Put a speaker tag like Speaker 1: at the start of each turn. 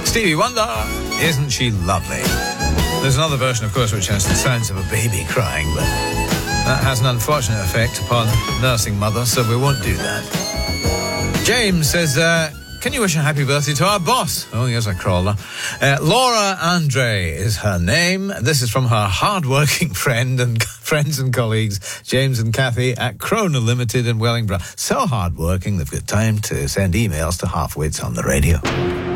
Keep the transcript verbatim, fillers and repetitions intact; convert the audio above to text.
Speaker 1: Stevie Wonder, Isn't She Lovely? There's another version, of course, which has the sounds of a baby crying, but that has an unfortunate effect upon nursing mothers, so we won't do that. James says, uh, can you wish a happy birthday to our boss? Oh, here's a crawler. Uh, Laura Andre is her name. This is from her hard-working friend and friends and colleagues, James and Kathy at Krona Limited in Wellingborough. So hard-working, they've got time to send emails to half-wits on the radio.